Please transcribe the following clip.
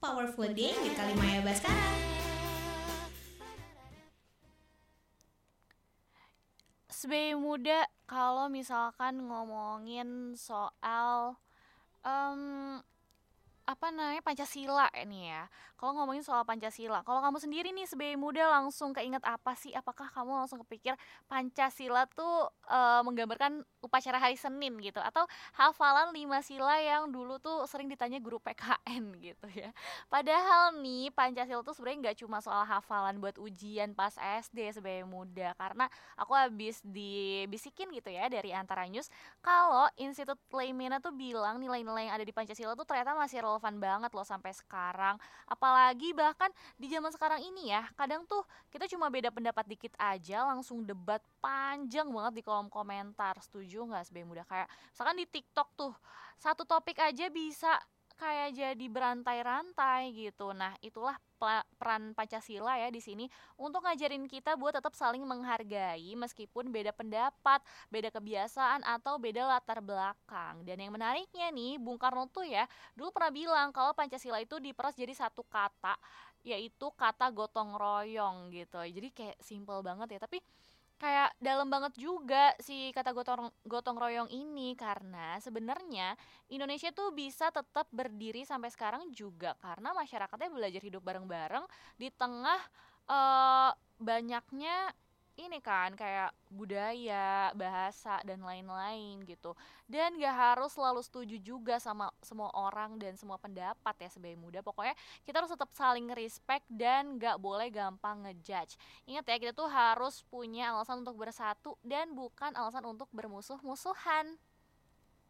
Powerful Day with Kalimaya Baskara. Sebagai muda, kalau misalkan ngomongin soal em, Pancasila ini ya. Kalau ngomongin soal Pancasila, kalau kamu sendiri nih sebagai muda langsung keinget apa sih? Apakah kamu langsung kepikir Pancasila tuh menggambarkan upacara hari Senin gitu, atau hafalan 5 sila yang dulu tuh sering ditanya guru PKN gitu ya. Padahal nih Pancasila tuh sebenarnya nggak cuma soal hafalan buat ujian pas SD sebagai muda, karena aku habis dibisikin gitu ya dari Antara News kalau Institut Leimena tuh bilang nilai-nilai yang ada di Pancasila tuh ternyata masih relevan banget loh sampai sekarang. Apalagi bahkan di zaman sekarang ini ya, kadang tuh kita cuma beda pendapat dikit aja langsung debat panjang banget di kolom komentar. Setuju nggak sebagai muda? Kayak misalkan di TikTok tuh satu topik aja bisa kayak jadi berantai-rantai gitu. Nah, itulah peran Pancasila ya di sini untuk ngajarin kita buat tetap saling menghargai meskipun beda pendapat, beda kebiasaan atau beda latar belakang. Dan yang menariknya nih, Bung Karno tuh ya dulu pernah bilang kalau Pancasila itu diperas jadi satu kata, yaitu kata gotong royong gitu. Jadi kayak simple banget ya, tapi kayak dalam banget juga si kata gotong gotong royong ini, karena sebenarnya Indonesia tuh bisa tetap berdiri sampai sekarang juga karena masyarakatnya belajar hidup bareng-bareng di tengah eh, banyaknya ini kan kayak budaya, bahasa dan lain-lain gitu. Dan gak harus selalu setuju juga sama semua orang dan semua pendapat ya sebagai muda. Pokoknya kita harus tetap saling respect dan gak boleh gampang ngejudge. Ingat ya, kita tuh harus punya alasan untuk bersatu dan bukan alasan untuk bermusuh-musuhan.